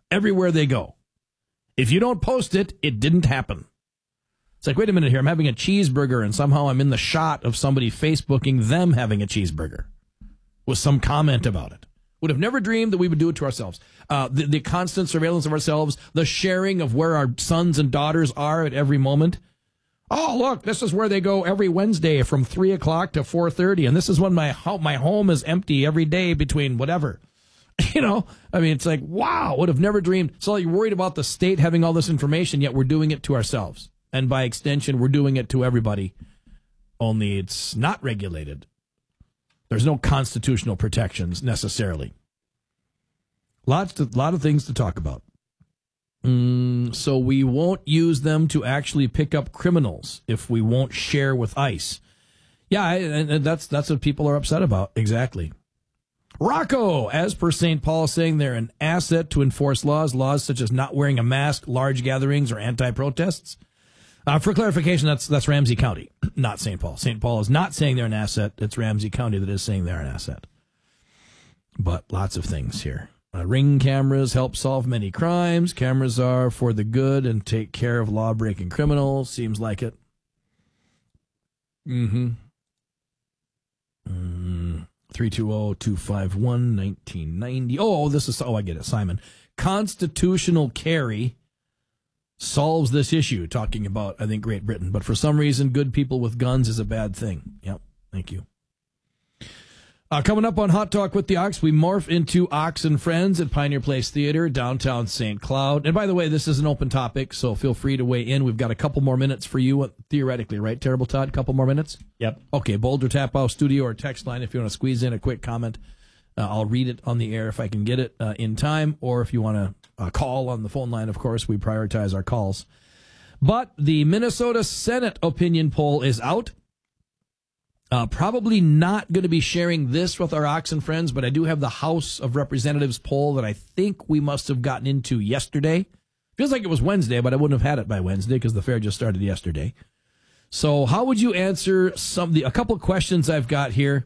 everywhere they go. If you don't post it, it didn't happen. It's like, wait a minute here, I'm having a cheeseburger, and somehow I'm in the shot of somebody Facebooking them having a cheeseburger with some comment about it. Would have never dreamed that we would do it to ourselves. The constant surveillance of ourselves, the sharing of where our sons and daughters are at every moment. Oh, look, this is where they go every Wednesday from 3 o'clock to 4:30, and this is when my home is empty every day between whatever. You know, I mean, it's like, wow, would have never dreamed. So you're worried about the state having all this information, yet we're doing it to ourselves. And by extension, we're doing it to everybody, only it's not regulated. There's no constitutional protections necessarily. Lot of things to talk about. So we won't use them to actually pick up criminals if we won't share with ICE. Yeah, and that's what people are upset about. Exactly. Rocco, as per St. Paul, saying they're an asset to enforce laws such as not wearing a mask, large gatherings, or anti-protests. For clarification, that's Ramsey County, not St. Paul. St. Paul is not saying they're an asset. It's Ramsey County that is saying they're an asset. But lots of things here. Ring cameras help solve many crimes. Cameras are for the good and take care of law-breaking criminals. Seems like it. 320-251-1990. I get it, Simon. Constitutional carry solves this issue, talking about, I think, Great Britain. But for some reason, good people with guns is a bad thing. Yep, thank you. Coming up on Hot Talk with the Ox, we morph into Ox and Friends at Pioneer Place Theater, downtown St. Cloud. And by the way, this is an open topic, so feel free to weigh in. We've got a couple more minutes for you, theoretically, right, Terrible Todd? A couple more minutes? Yep. Okay, Boulder Tap House Studio or text line if you want to squeeze in a quick comment. I'll read it on the air if I can get it in time, or if you want to call on the phone line, of course, we prioritize our calls. But the Minnesota Senate opinion poll is out. Probably not going to be sharing this with our Ox and Friends, but I do have the House of Representatives poll that I think we must have gotten into yesterday. Feels like it was Wednesday, but I wouldn't have had it by Wednesday because the fair just started yesterday. So how would you answer a couple of questions I've got here?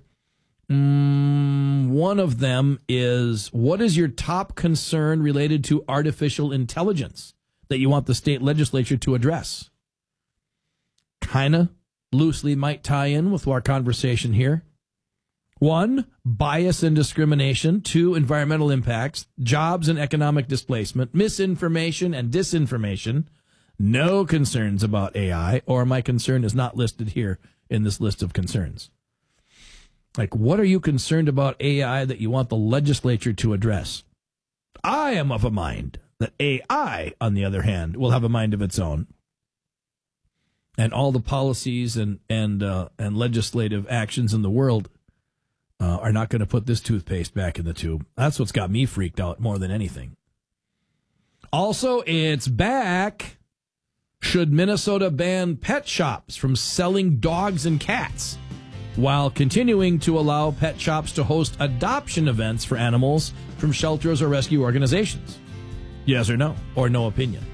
One of them is, what is your top concern related to artificial intelligence that you want the state legislature to address? Kind of loosely might tie in with our conversation here. 1, bias and discrimination. 2, environmental impacts, jobs and economic displacement, misinformation and disinformation. No concerns about AI, or my concern is not listed here in this list of concerns. Like, what are you concerned about AI that you want the legislature to address? I am of a mind that AI, on the other hand, will have a mind of its own. And all the policies and legislative actions in the world are not going to put this toothpaste back in the tube. That's what's got me freaked out more than anything. Also, it's back. Should Minnesota ban pet shops from selling dogs and cats while continuing to allow pet shops to host adoption events for animals from shelters or rescue organizations? Yes or no? Or no opinion?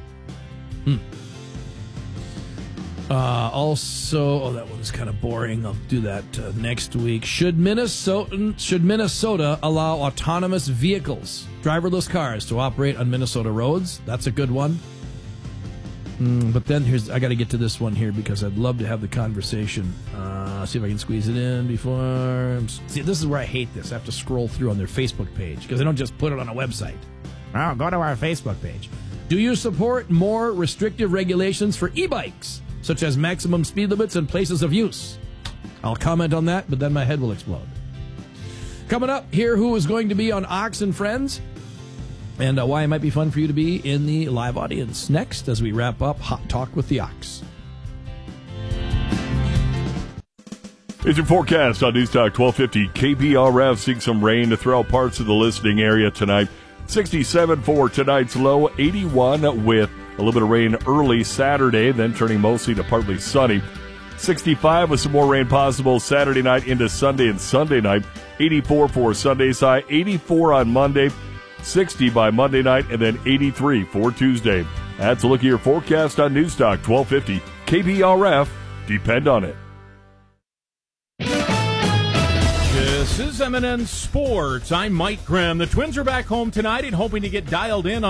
That one's kind of boring. I'll do that next week. Should Minnesota allow autonomous vehicles, driverless cars, to operate on Minnesota roads? That's a good one. But then I got to get to this one here because I'd love to have the conversation. See if I can squeeze it in before. See, this is where I hate this. I have to scroll through on their Facebook page because they don't just put it on a website. Oh, go to our Facebook page. Do you support more restrictive regulations for e-bikes, such as maximum speed limits and places of use? I'll comment on that, but then my head will explode. Coming up here, who is going to be on Ox and Friends, and why it might be fun for you to be in the live audience next as we wrap up Hot Talk with the Ox. It's your forecast on News Talk 1250 KPRF. Seeing some rain to throughout parts of the listening area tonight. 67 for tonight's low, 81 with a little bit of rain early Saturday, then turning mostly to partly sunny. 65 with some more rain possible Saturday night into Sunday and Sunday night. 84 for Sunday's high, 84 on Monday, 60 by Monday night, and then 83 for Tuesday. That's a look at your forecast on News Talk 1250 KPRF. Depend on it. This is M&N Sports. I'm Mike Grimm. The Twins are back home tonight and hoping to get dialed in